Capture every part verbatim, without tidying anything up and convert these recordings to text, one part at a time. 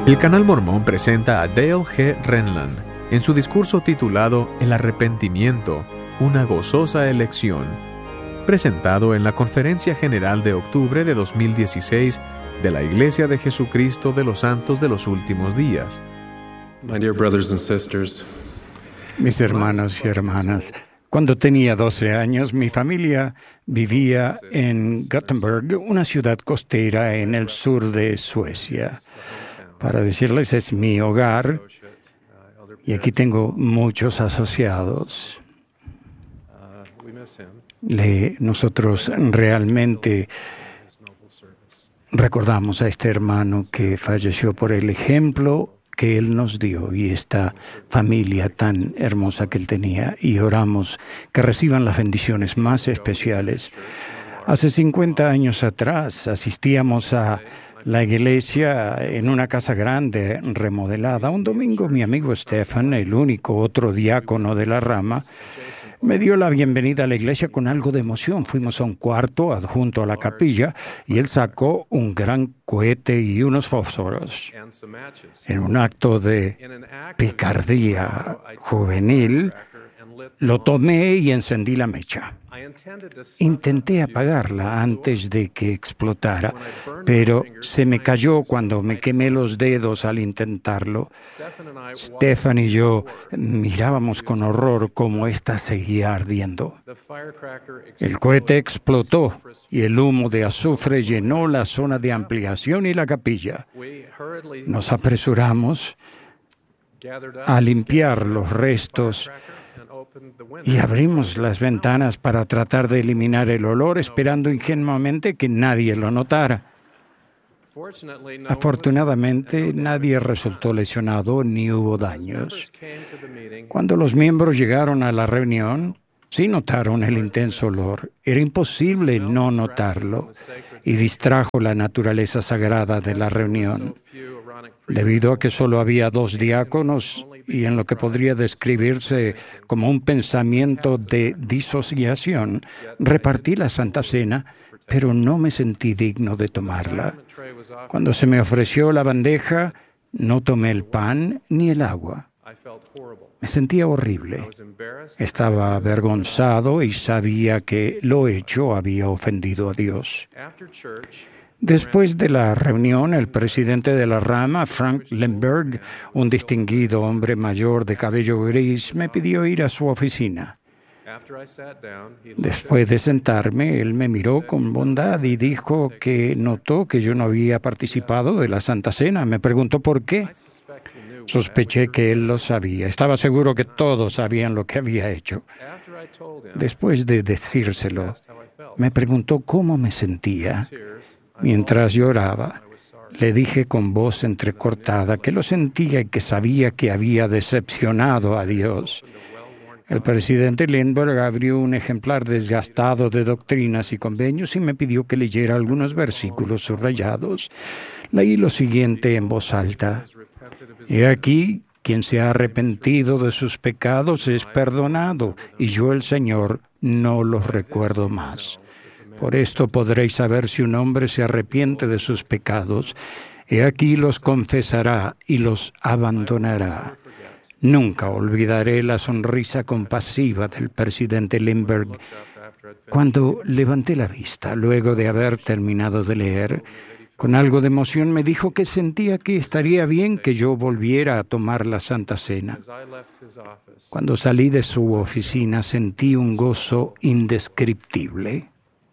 El Canal Mormón presenta a Dale G. Renland en su discurso titulado El arrepentimiento, una gozosa elección, presentado en la Conferencia General de octubre de dos mil dieciséis de la Iglesia de Jesucristo de los Santos de los Últimos Días. My dear brothers and sisters, Mis hermanos y hermanas, cuando tenía doce años, mi familia vivía en Gothenburg, una ciudad costera en el sur de Suecia. Para decirles, es mi hogar y aquí tengo muchos asociados. Le, nosotros realmente recordamos a este hermano que falleció por el ejemplo que él nos dio y esta familia tan hermosa que él tenía, y oramos que reciban las bendiciones más especiales. Hace cincuenta años atrás asistíamos a la iglesia en una casa grande remodelada. Un domingo mi amigo Stefan, el único otro diácono de la rama, me dio la bienvenida a la iglesia con algo de emoción. Fuimos a un cuarto adjunto a la capilla y él sacó un gran cohete y unos fósforos. En un acto de picardía juvenil, lo tomé y encendí la mecha. Intenté apagarla antes de que explotara, pero se me cayó cuando me quemé los dedos al intentarlo. Stefan y yo mirábamos con horror cómo ésta seguía ardiendo. El cohete explotó y el humo de azufre llenó la zona de ampliación y la capilla. Nos apresuramos a limpiar los restos y abrimos las ventanas para tratar de eliminar el olor, esperando ingenuamente que nadie lo notara. Afortunadamente, nadie resultó lesionado ni hubo daños. Cuando los miembros llegaron a la reunión, sí notaron el intenso olor. Era imposible no notarlo y distrajo la naturaleza sagrada de la reunión. Debido a que solo había dos diáconos y en lo que podría describirse como un pensamiento de disociación, repartí la Santa Cena, pero no me sentí digno de tomarla. Cuando se me ofreció la bandeja, no tomé el pan ni el agua. Me sentía horrible. Estaba avergonzado y sabía que lo hecho había ofendido a Dios. Después de la reunión, el presidente de la rama, Frank Lemberg, un distinguido hombre mayor de cabello gris, me pidió ir a su oficina. Después de sentarme, él me miró con bondad y dijo que notó que yo no había participado de la Santa Cena. Me preguntó por qué. Sospeché que él lo sabía. Estaba seguro que todos sabían lo que había hecho. Después de decírselo, me preguntó cómo me sentía. Mientras lloraba, le dije con voz entrecortada que lo sentía y que sabía que había decepcionado a Dios. El presidente Lindbergh abrió un ejemplar desgastado de Doctrinas y Convenios y me pidió que leyera algunos versículos subrayados. Leí lo siguiente en voz alta: He aquí, quien se ha arrepentido de sus pecados es perdonado, y yo, el Señor, no los recuerdo más. Por esto podréis saber si un hombre se arrepiente de sus pecados. He aquí los confesará y los abandonará. Nunca olvidaré la sonrisa compasiva del presidente Lindbergh cuando levanté la vista, luego de haber terminado de leer. Con algo de emoción me dijo que sentía que estaría bien que yo volviera a tomar la Santa Cena. Cuando salí de su oficina sentí un gozo indescriptible.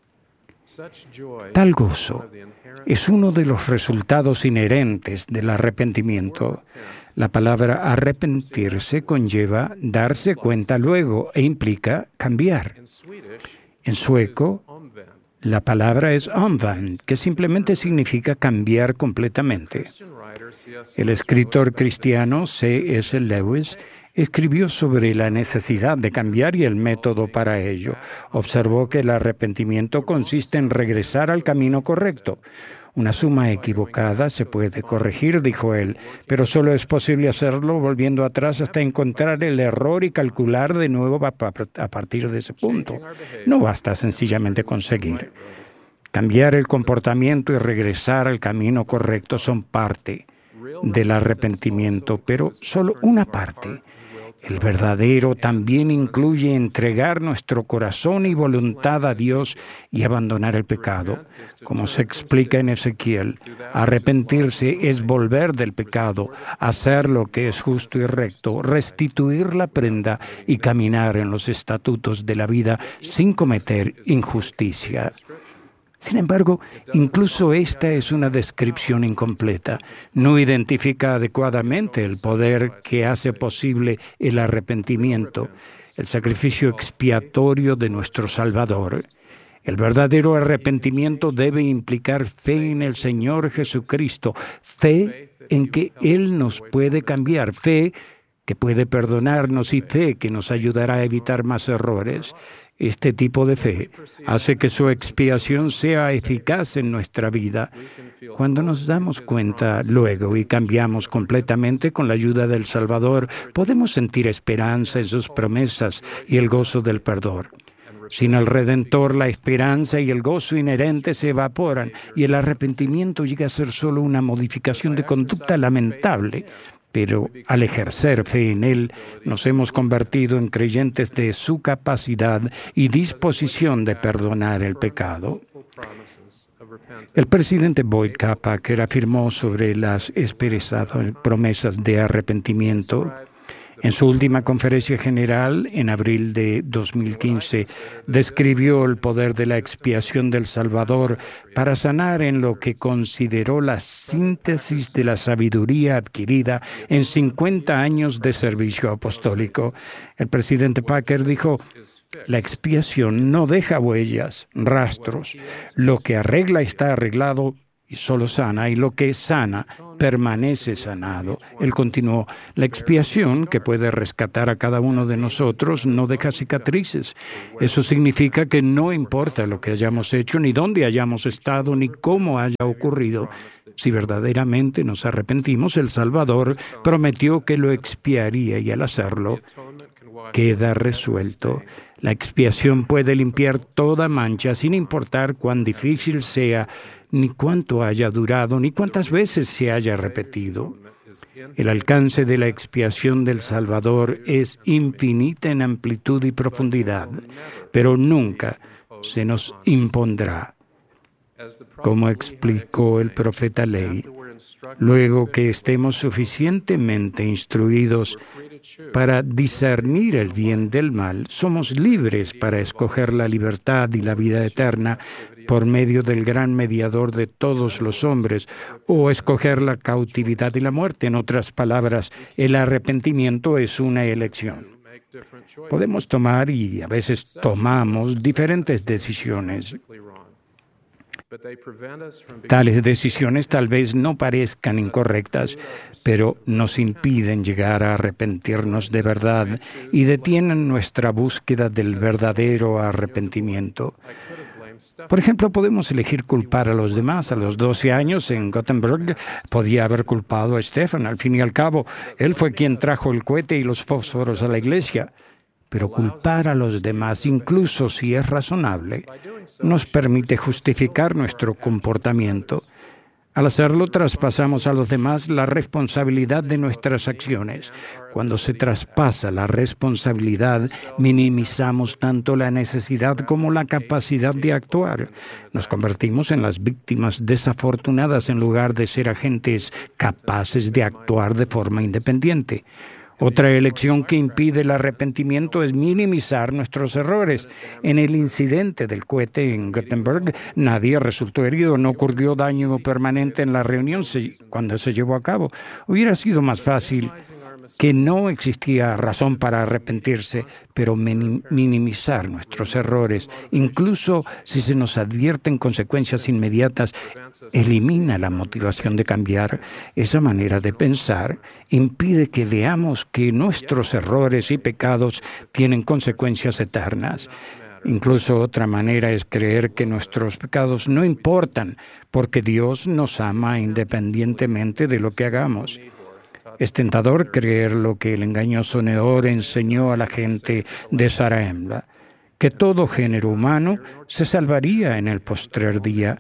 Tal gozo es uno de los resultados inherentes del arrepentimiento. La palabra arrepentirse conlleva darse cuenta luego e implica cambiar. En sueco, la palabra es omvänd, que simplemente significa cambiar completamente. El escritor cristiano C S Lewis escribió sobre la necesidad de cambiar y el método para ello. Observó que el arrepentimiento consiste en regresar al camino correcto. Una suma equivocada se puede corregir, dijo él, pero solo es posible hacerlo volviendo atrás hasta encontrar el error y calcular de nuevo a partir de ese punto. No basta sencillamente conseguir. Cambiar el comportamiento y regresar al camino correcto son parte del arrepentimiento, pero solo una parte. El verdadero también incluye entregar nuestro corazón y voluntad a Dios y abandonar el pecado. Como se explica en Ezequiel, arrepentirse es volver del pecado, hacer lo que es justo y recto, restituir la prenda y caminar en los estatutos de la vida sin cometer injusticia. Sin embargo, incluso esta es una descripción incompleta. No identifica adecuadamente el poder que hace posible el arrepentimiento, el sacrificio expiatorio de nuestro Salvador. El verdadero arrepentimiento debe implicar fe en el Señor Jesucristo, fe en que Él nos puede cambiar, fe que puede perdonarnos y fe que nos ayudará a evitar más errores. Este tipo de fe hace que su expiación sea eficaz en nuestra vida. Cuando nos damos cuenta luego y cambiamos completamente con la ayuda del Salvador, podemos sentir esperanza en sus promesas y el gozo del perdón. Sin el Redentor, la esperanza y el gozo inherentes se evaporan y el arrepentimiento llega a ser solo una modificación de conducta lamentable. Pero al ejercer fe en Él, nos hemos convertido en creyentes de su capacidad y disposición de perdonar el pecado. El presidente Boyd K. Packer afirmó sobre las esperadas promesas de arrepentimiento. En su última conferencia general, en abril de dos mil quince, describió el poder de la expiación del Salvador para sanar en lo que consideró la síntesis de la sabiduría adquirida en cincuenta años de servicio apostólico. El presidente Packer dijo: la expiación no deja huellas, rastros. Lo que arregla está arreglado y solo sana, y lo que sana permanece sanado. Él continuó: la expiación, que puede rescatar a cada uno de nosotros, no deja cicatrices. Eso significa que no importa lo que hayamos hecho, ni dónde hayamos estado, ni cómo haya ocurrido. Si verdaderamente nos arrepentimos, el Salvador prometió que lo expiaría, y al hacerlo, queda resuelto. La expiación puede limpiar toda mancha, sin importar cuán difícil sea, ni cuánto haya durado, ni cuántas veces se haya repetido. El alcance de la expiación del Salvador es infinita en amplitud y profundidad, pero nunca se nos impondrá. Como explicó el profeta Ley, luego que estemos suficientemente instruidos para discernir el bien del mal, somos libres para escoger la libertad y la vida eterna por medio del gran mediador de todos los hombres, o escoger la cautividad y la muerte. En otras palabras, el arrepentimiento es una elección. Podemos tomar, y a veces tomamos, diferentes decisiones. Tales decisiones tal vez no parezcan incorrectas, pero nos impiden llegar a arrepentirnos de verdad y detienen nuestra búsqueda del verdadero arrepentimiento. Por ejemplo, podemos elegir culpar a los demás. A los doce años en Gothenburg podía haber culpado a Stefan. Al fin y al cabo, él fue quien trajo el cohete y los fósforos a la iglesia. Pero culpar a los demás, incluso si es razonable, nos permite justificar nuestro comportamiento. Al hacerlo, traspasamos a los demás la responsabilidad de nuestras acciones. Cuando se traspasa la responsabilidad, minimizamos tanto la necesidad como la capacidad de actuar. Nos convertimos en las víctimas desafortunadas en lugar de ser agentes capaces de actuar de forma independiente. Otra elección que impide el arrepentimiento es minimizar nuestros errores. En el incidente del cohete en Gothenburg, nadie resultó herido, no ocurrió daño permanente en la reunión cuando se llevó a cabo. Hubiera sido más fácil que no existía razón para arrepentirse, pero minimizar nuestros errores, incluso si se nos advierten consecuencias inmediatas, elimina la motivación de cambiar. Esa manera de pensar impide que veamos que nuestros errores y pecados tienen consecuencias eternas. Incluso otra manera es creer que nuestros pecados no importan, porque Dios nos ama independientemente de lo que hagamos. Es tentador creer lo que el engañoso Neor enseñó a la gente de Zarahemla, que todo género humano se salvaría en el postrer día.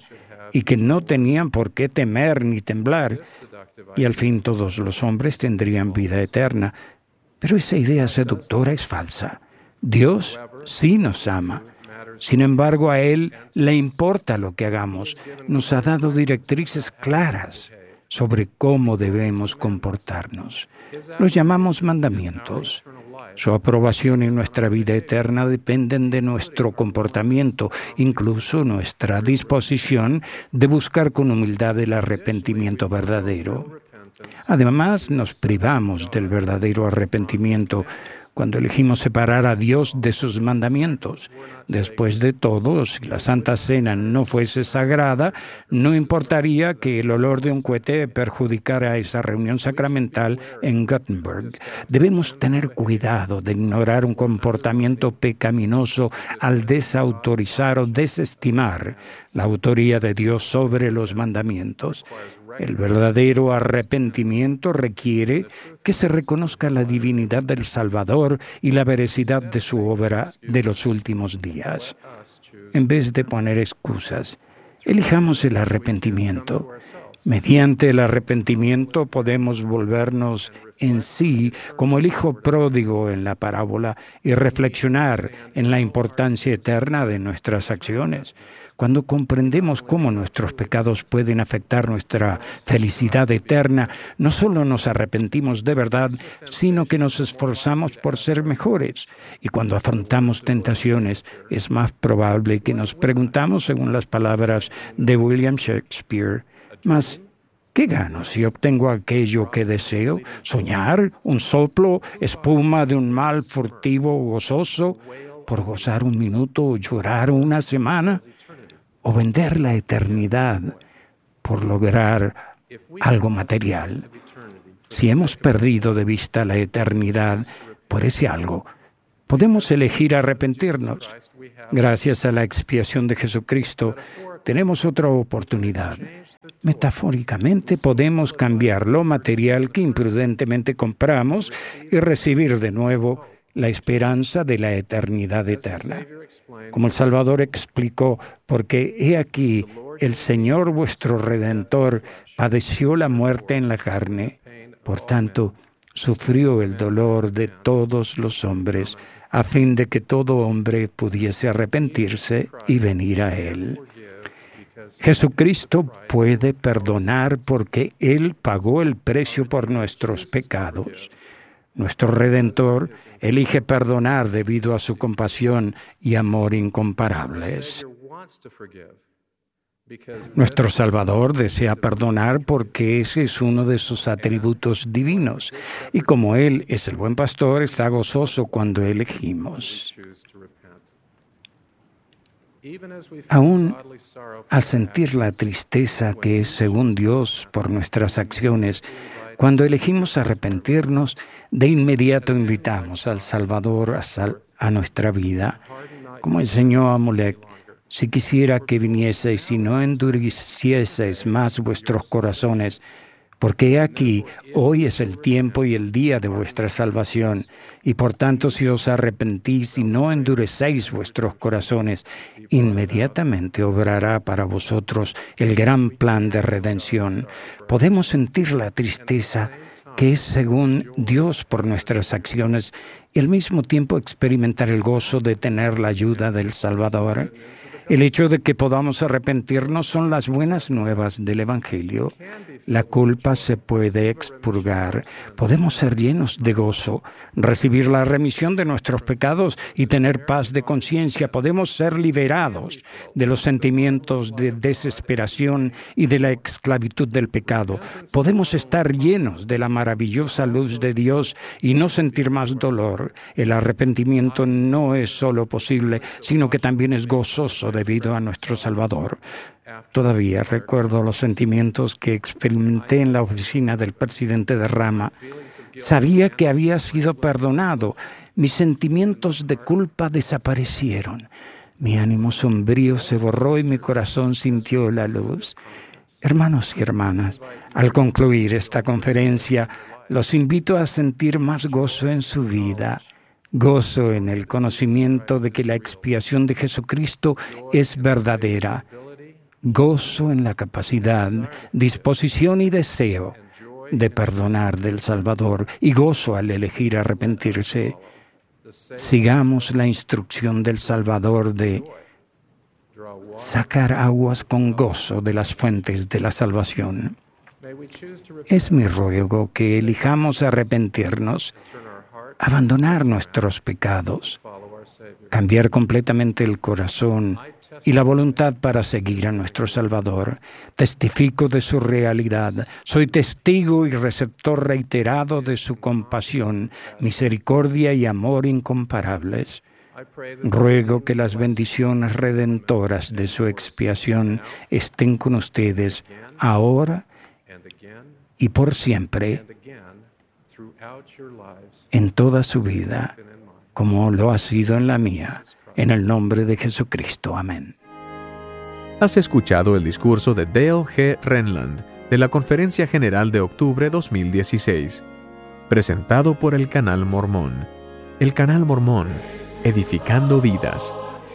y que no tenían por qué temer ni temblar, y al fin todos los hombres tendrían vida eterna. Pero esa idea seductora es falsa. Dios sí nos ama. Sin embargo, a Él le importa lo que hagamos. Nos ha dado directrices claras sobre cómo debemos comportarnos. Los llamamos mandamientos. Su aprobación y nuestra vida eterna dependen de nuestro comportamiento, incluso nuestra disposición de buscar con humildad el arrepentimiento verdadero. Además, nos privamos del verdadero arrepentimiento cuando elegimos separar a Dios de sus mandamientos. Después de todo, si la Santa Cena no fuese sagrada, no importaría que el olor de un cohete perjudicara esa reunión sacramental en Gothenburg. Debemos tener cuidado de ignorar un comportamiento pecaminoso al desautorizar o desestimar la autoría de Dios sobre los mandamientos. El verdadero arrepentimiento requiere que se reconozca la divinidad del Salvador y la veracidad de su obra de los últimos días. En vez de poner excusas, elijamos el arrepentimiento. Mediante el arrepentimiento podemos volvernos en sí como el hijo pródigo en la parábola y reflexionar en la importancia eterna de nuestras acciones. Cuando comprendemos cómo nuestros pecados pueden afectar nuestra felicidad eterna, no solo nos arrepentimos de verdad, sino que nos esforzamos por ser mejores. Y cuando afrontamos tentaciones, es más probable que nos preguntamos, según las palabras de William Shakespeare, ¿mas qué gano si obtengo aquello que deseo? ¿Soñar? ¿Un soplo? ¿Espuma de un mal furtivo gozoso? ¿Por gozar un minuto o llorar una semana? ¿O vender la eternidad por lograr algo material? Si hemos perdido de vista la eternidad por ese algo, podemos elegir arrepentirnos. Gracias a la expiación de Jesucristo, tenemos otra oportunidad. Metafóricamente, podemos cambiar lo material que imprudentemente compramos y recibir de nuevo la esperanza de la eternidad eterna. Como el Salvador explicó, porque he aquí, el Señor vuestro Redentor padeció la muerte en la carne, por tanto, sufrió el dolor de todos los hombres, a fin de que todo hombre pudiese arrepentirse y venir a Él. Jesucristo puede perdonar porque Él pagó el precio por nuestros pecados. Nuestro Redentor elige perdonar debido a su compasión y amor incomparables. Nuestro Salvador desea perdonar porque ese es uno de sus atributos divinos. Y como Él es el buen pastor, está gozoso cuando elegimos. Aún al sentir la tristeza que es según Dios por nuestras acciones, cuando elegimos arrepentirnos, de inmediato invitamos al Salvador a, sal- a nuestra vida. Como enseñó Amulek, si quisiera que vinieseis y no endurecieseis más vuestros corazones, porque he aquí, hoy es el tiempo y el día de vuestra salvación, y por tanto si os arrepentís y no endurecéis vuestros corazones, inmediatamente obrará para vosotros el gran plan de redención. Podemos sentir la tristeza que es según Dios por nuestras acciones y al mismo tiempo experimentar el gozo de tener la ayuda del Salvador. El hecho de que podamos arrepentirnos son las buenas nuevas del Evangelio. La culpa se puede expurgar. Podemos ser llenos de gozo, recibir la remisión de nuestros pecados y tener paz de conciencia. Podemos ser liberados de los sentimientos de desesperación y de la esclavitud del pecado. Podemos estar llenos de la maravillosa luz de Dios y no sentir más dolor. El arrepentimiento no es solo posible, sino que también es gozoso debido a nuestro Salvador. Todavía recuerdo los sentimientos que experimenté en la oficina del presidente de Rama. Sabía que había sido perdonado. Mis sentimientos de culpa desaparecieron. Mi ánimo sombrío se borró y mi corazón sintió la luz. Hermanos y hermanas, al concluir esta conferencia, los invito a sentir más gozo en su vida. Gozo en el conocimiento de que la expiación de Jesucristo es verdadera. gozo en la capacidad, disposición y deseo de perdonar del Salvador y gozo al elegir arrepentirse. Sigamos la instrucción del Salvador de sacar aguas con gozo de las fuentes de la salvación. Es mi ruego que elijamos arrepentirnos, abandonar nuestros pecados, cambiar completamente el corazón y la voluntad para seguir a nuestro Salvador. Testifico de su realidad. Soy testigo y receptor reiterado de su compasión, misericordia y amor incomparables. Ruego que las bendiciones redentoras de su expiación estén con ustedes ahora y por siempre, en toda su vida, como lo ha sido en la mía, en el nombre de Jesucristo. Amén. Has escuchado el discurso de Dale G. Renland de la Conferencia General de Octubre dos mil dieciséis, presentado por el Canal Mormón. El Canal Mormón, edificando vidas.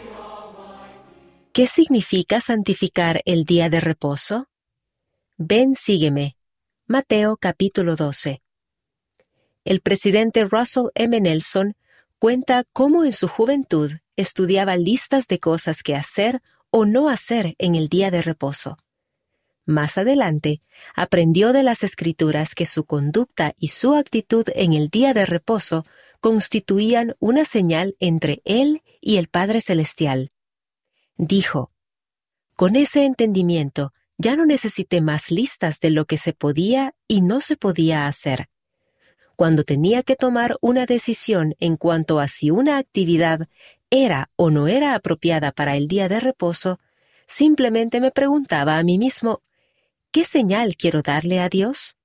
¿Qué significa santificar el día de reposo? Ven, sígueme. Mateo capítulo doce. El presidente Russell M. Nelson cuenta cómo en su juventud estudiaba listas de cosas que hacer o no hacer en el día de reposo. Más adelante, aprendió de las Escrituras que su conducta y su actitud en el día de reposo constituían una señal entre él y el Padre Celestial. Dijo: «Con ese entendimiento, ya no necesité más listas de lo que se podía y no se podía hacer. Cuando tenía que tomar una decisión en cuanto a si una actividad era o no era apropiada para el día de reposo, simplemente me preguntaba a mí mismo, ¿qué señal quiero darle a Dios?».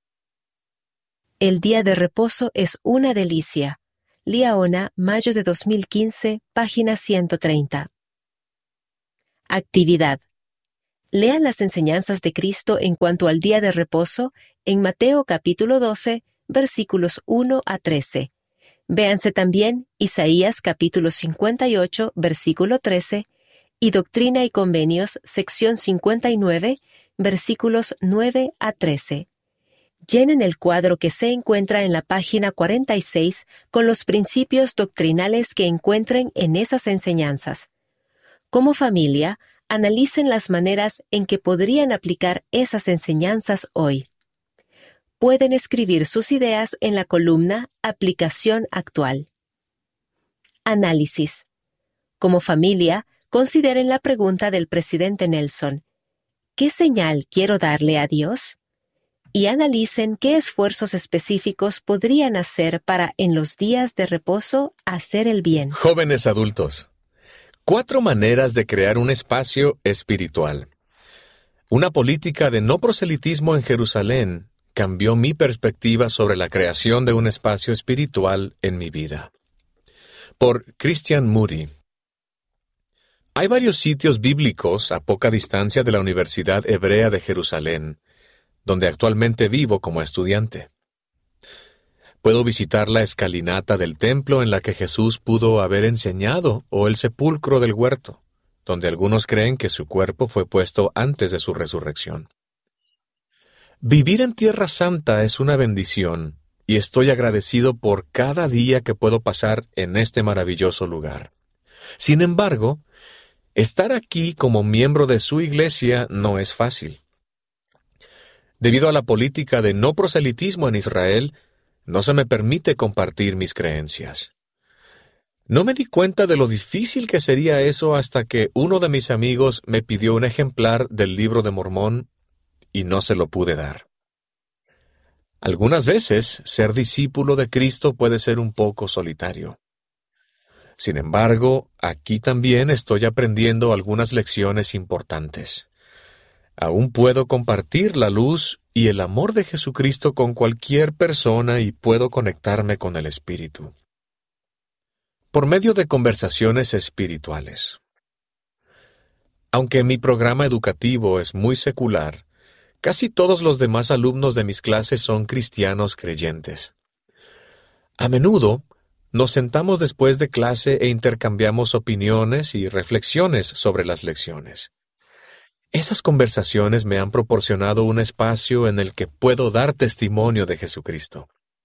El día de reposo es una delicia. Liaona, mayo de dos mil quince, página ciento treinta. Actividad. Lean las enseñanzas de Cristo en cuanto al día de reposo en Mateo capítulo doce, versículos uno a trece. Véanse también Isaías capítulo cincuenta y ocho, versículo trece, y Doctrina y Convenios, sección cincuenta y nueve, versículos nueve a trece. Llenen el cuadro que se encuentra en la página cuarenta y seis con los principios doctrinales que encuentren en esas enseñanzas. Como familia, analicen las maneras en que podrían aplicar esas enseñanzas hoy. Pueden escribir sus ideas en la columna Aplicación actual. Análisis. Como familia, consideren la pregunta del presidente Nelson: ¿qué señal quiero darle a Dios? Y analicen qué esfuerzos específicos podrían hacer para, en los días de reposo, hacer el bien. Jóvenes adultos. Cuatro maneras de crear un espacio espiritual. Una política de no proselitismo en Jerusalén cambió mi perspectiva sobre la creación de un espacio espiritual en mi vida. Por Christian Moody. Hay varios sitios bíblicos a poca distancia de la Universidad Hebrea de Jerusalén, donde actualmente vivo como estudiante. Puedo visitar la escalinata del templo en la que Jesús pudo haber enseñado, o el sepulcro del huerto, donde algunos creen que su cuerpo fue puesto antes de su resurrección. Vivir en Tierra Santa es una bendición, y estoy agradecido por cada día que puedo pasar en este maravilloso lugar. Sin embargo, estar aquí como miembro de su iglesia no es fácil. Debido a la política de no proselitismo en Israel, no se me permite compartir mis creencias. No me di cuenta de lo difícil que sería eso hasta que uno de mis amigos me pidió un ejemplar del Libro de Mormón y no se lo pude dar. Algunas veces, ser discípulo de Cristo puede ser un poco solitario. Sin embargo, aquí también estoy aprendiendo algunas lecciones importantes. Aún puedo compartir la luz y el amor de Jesucristo con cualquier persona y puedo conectarme con el Espíritu. Por medio de conversaciones espirituales. Aunque mi programa educativo es muy secular, casi todos los demás alumnos de mis clases son cristianos creyentes. A menudo, nos sentamos después de clase e intercambiamos opiniones y reflexiones sobre las lecciones. Esas conversaciones me han proporcionado un espacio en el que puedo dar testimonio de Jesucristo.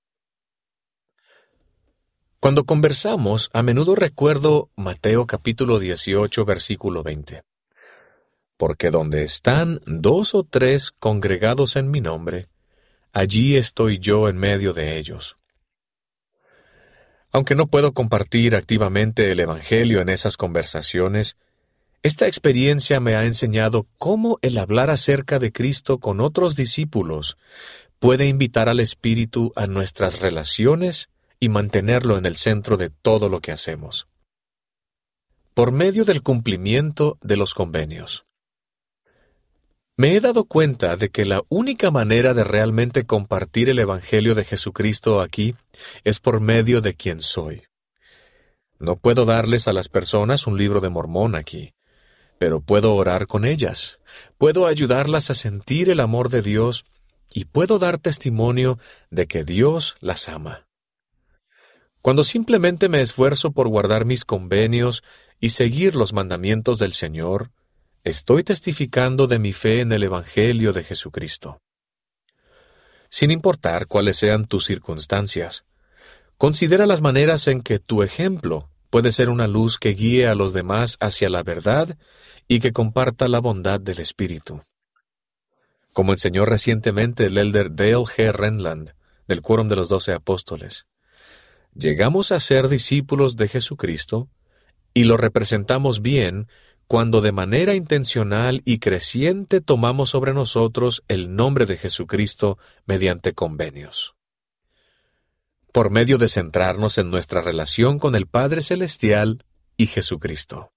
Cuando conversamos, a menudo recuerdo Mateo capítulo dieciocho, versículo veinte. Porque donde están dos o tres congregados en mi nombre, allí estoy yo en medio de ellos. Aunque no puedo compartir activamente el Evangelio en esas conversaciones, esta experiencia me ha enseñado cómo el hablar acerca de Cristo con otros discípulos puede invitar al Espíritu a nuestras relaciones y mantenerlo en el centro de todo lo que hacemos. Por medio del cumplimiento de los convenios. Me he dado cuenta de que la única manera de realmente compartir el Evangelio de Jesucristo aquí es por medio de quien soy. No puedo darles a las personas un libro de Mormón aquí, pero puedo orar con ellas, puedo ayudarlas a sentir el amor de Dios y puedo dar testimonio de que Dios las ama. Cuando simplemente me esfuerzo por guardar mis convenios y seguir los mandamientos del Señor, estoy testificando de mi fe en el Evangelio de Jesucristo. Sin importar cuáles sean tus circunstancias, considera las maneras en que tu ejemplo puede ser una luz que guíe a los demás hacia la verdad y que comparta la bondad del Espíritu. Como enseñó recientemente el elder Dale G. Renland, del Quórum de los Doce Apóstoles, llegamos a ser discípulos de Jesucristo y lo representamos bien cuando de manera intencional y creciente tomamos sobre nosotros el nombre de Jesucristo mediante convenios. Por medio de centrarnos en nuestra relación con el Padre Celestial y Jesucristo.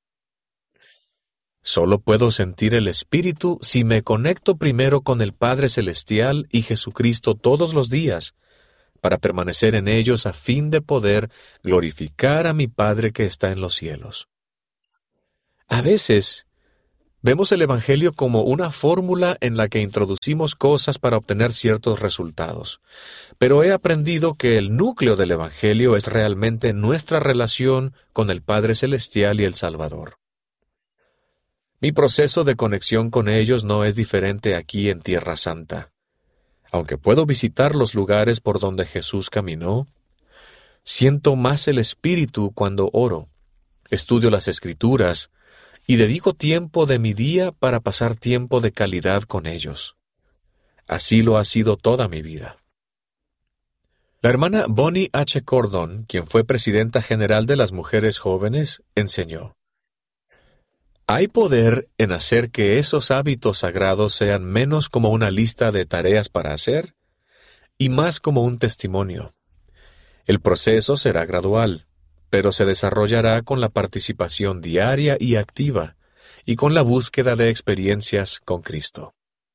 Solo puedo sentir el Espíritu si me conecto primero con el Padre Celestial y Jesucristo todos los días, para permanecer en ellos a fin de poder glorificar a mi Padre que está en los cielos. A veces, vemos el Evangelio como una fórmula en la que introducimos cosas para obtener ciertos resultados, pero he aprendido que el núcleo del Evangelio es realmente nuestra relación con el Padre Celestial y el Salvador. Mi proceso de conexión con ellos no es diferente aquí en Tierra Santa. Aunque puedo visitar los lugares por donde Jesús caminó, siento más el Espíritu cuando oro, estudio las Escrituras, y dedico tiempo de mi día para pasar tiempo de calidad con ellos. Así lo ha sido toda mi vida. La hermana Bonnie H. Cordon, quien fue presidenta general de las mujeres jóvenes, enseñó: hay poder en hacer que esos hábitos sagrados sean menos como una lista de tareas para hacer y más como un testimonio. El proceso será gradual, pero se desarrollará con la participación diaria y activa, y con la búsqueda de experiencias con Cristo.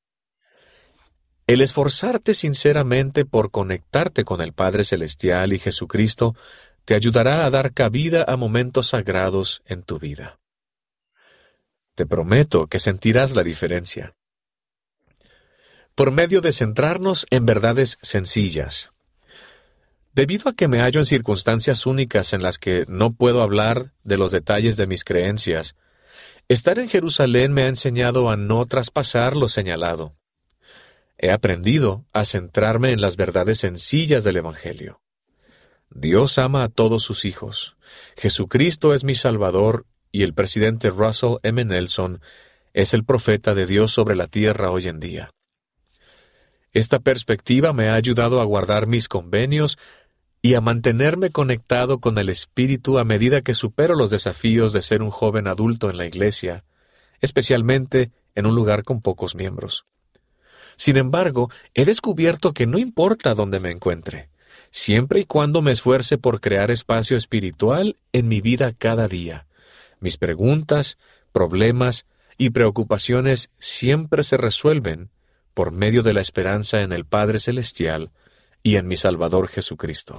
El esforzarte sinceramente por conectarte con el Padre Celestial y Jesucristo te ayudará a dar cabida a momentos sagrados en tu vida. Te prometo que sentirás la diferencia. Por medio de centrarnos en verdades sencillas. Debido a que me hallo en circunstancias únicas en las que no puedo hablar de los detalles de mis creencias, estar en Jerusalén me ha enseñado a no traspasar lo señalado. He aprendido a centrarme en las verdades sencillas del Evangelio. Dios ama a todos sus hijos. Jesucristo es mi Salvador y el presidente Russell M. Nelson es el profeta de Dios sobre la tierra hoy en día. Esta perspectiva me ha ayudado a guardar mis convenios y a mantenerme conectado con el Espíritu a medida que supero los desafíos de ser un joven adulto en la iglesia, especialmente en un lugar con pocos miembros. Sin embargo, he descubierto que no importa dónde me encuentre, siempre y cuando me esfuerce por crear espacio espiritual en mi vida cada día, mis preguntas, problemas y preocupaciones siempre se resuelven por medio de la esperanza en el Padre Celestial y en mi Salvador Jesucristo.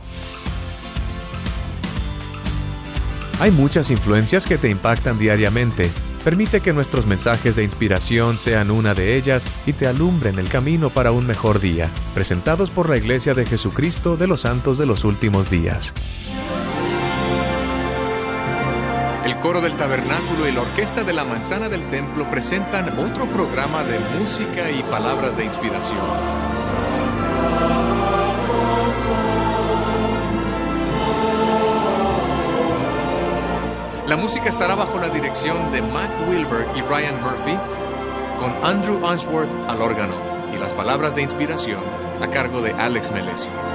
Hay muchas influencias que te impactan diariamente. Permite que nuestros mensajes de inspiración sean una de ellas y te alumbren el camino para un mejor día. Presentados por la Iglesia de Jesucristo de los Santos de los Últimos Días. El coro del tabernáculo y la orquesta de la manzana del templo presentan otro programa de música y palabras de inspiración. La música estará bajo la dirección de Mac Wilber y Ryan Murphy, con Andrew Unsworth al órgano, y las palabras de inspiración a cargo de Alex Melesio.